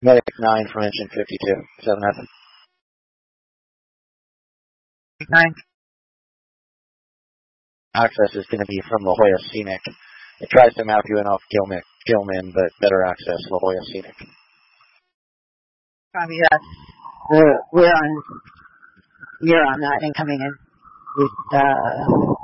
Medic 9 from engine 52. 7 9. Access is going to be from La Jolla Scenic. It tries to map you in off Gilman, but better access La Jolla Scenic. Copy that. We're on that and coming in with